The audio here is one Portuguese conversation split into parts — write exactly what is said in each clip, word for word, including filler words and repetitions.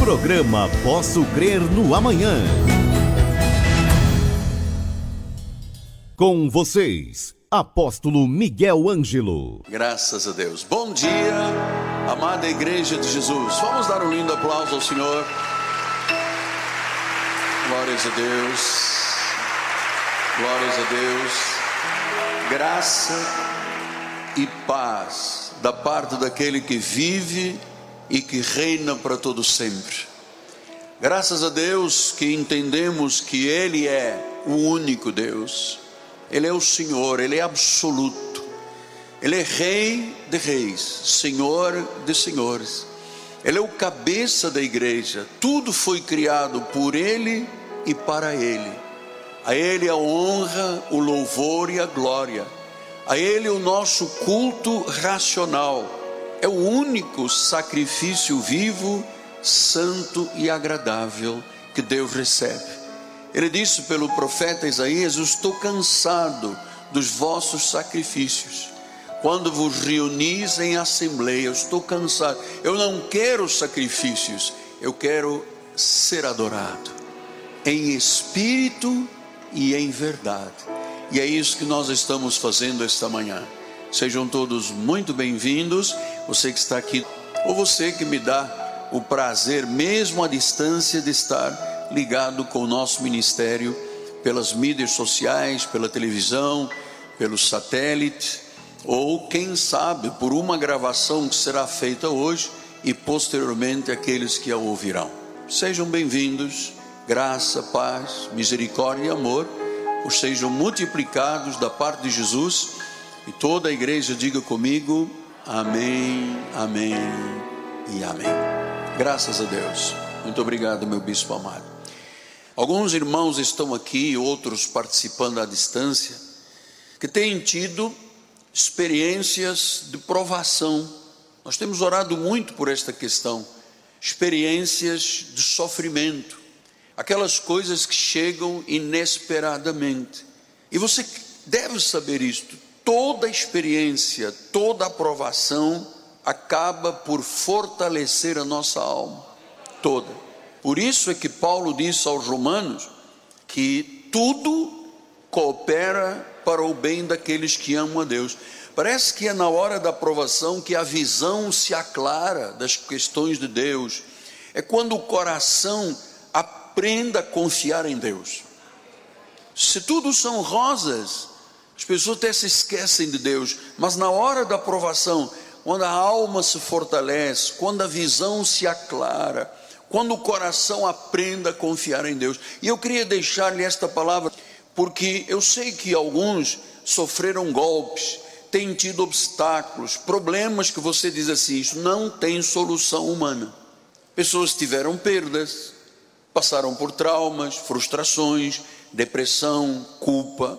Programa Posso Crer no Amanhã. Com vocês, Apóstolo Miguel Ângelo. Graças a Deus. Bom dia, amada Igreja de Jesus. Vamos dar um lindo aplauso ao Senhor. Glórias a Deus. Glórias a Deus. Graça e paz da parte daquele que vive e que reina para todo sempre. Graças a Deus que entendemos que Ele é o único Deus. Ele é o Senhor, Ele é absoluto. Ele é Rei de reis, Senhor de senhores. Ele é o cabeça da igreja. Tudo foi criado por Ele e para Ele. A Ele a honra, o louvor e a glória. A Ele o nosso culto racional. É o único sacrifício vivo, santo e agradável que Deus recebe. Ele disse pelo profeta Isaías: eu estou cansado dos vossos sacrifícios. Quando vos reunis em assembleia, eu estou cansado. Eu não quero sacrifícios, eu quero ser adorado em espírito e em verdade. E é isso que nós estamos fazendo esta manhã. Sejam todos muito bem-vindos. Você que está aqui, ou você que me dá o prazer, mesmo à distância, de estar ligado com o nosso ministério pelas mídias sociais, pela televisão, pelo satélite, ou quem sabe por uma gravação que será feita hoje e posteriormente aqueles que a ouvirão. Sejam bem-vindos. Graça, paz, misericórdia e amor os sejam multiplicados da parte de Jesus. E toda a igreja diga comigo: amém, amém e amém. Graças a Deus. Muito obrigado, meu bispo amado. Alguns irmãos estão aqui, outros participando à distância, que têm tido experiências de provação. Nós temos orado muito por esta questão. Experiências de sofrimento, aquelas coisas que chegam inesperadamente. E você deve saber isto: toda experiência, toda aprovação acaba por fortalecer a nossa alma, toda. Por isso é que Paulo disse aos Romanos que tudo coopera para o bem daqueles que amam a Deus. Parece que é na hora da aprovação que a visão se aclara das questões de Deus. É quando o coração aprende a confiar em Deus. Se tudo são rosas, as pessoas até se esquecem de Deus. Mas na hora da aprovação, quando a alma se fortalece, quando a visão se aclara, quando o coração aprende a confiar em Deus. E eu queria deixar-lhe esta palavra, porque eu sei que alguns sofreram golpes, têm tido obstáculos, problemas que você diz assim: isso não tem solução humana. Pessoas tiveram perdas, passaram por traumas, frustrações, depressão, culpa,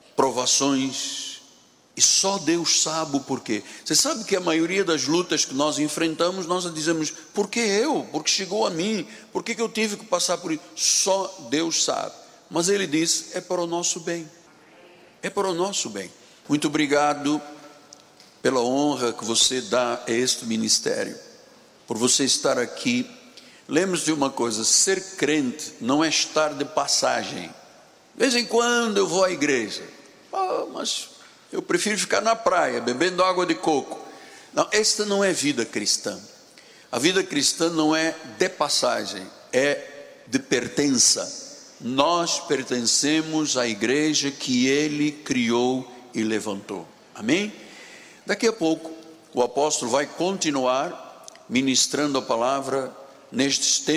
provações. E só Deus sabe o porquê. Você sabe que a maioria das lutas que nós enfrentamos, nós dizemos: por que eu? Porque chegou a mim? Por que eu tive que passar por isso? Só Deus sabe. Mas Ele diz: é para o nosso bem. É para o nosso bem. Muito obrigado pela honra que você dá a este ministério, por você estar aqui. Lembre-se de uma coisa: ser crente não é estar de passagem. De vez em quando eu vou à igreja, ah, mas eu prefiro ficar na praia, bebendo água de coco. Não, esta não é vida cristã. A vida cristã não é de passagem, é de pertença. Nós pertencemos à igreja que Ele criou e levantou. Amém? Daqui a pouco o apóstolo vai continuar ministrando a palavra nestes tempos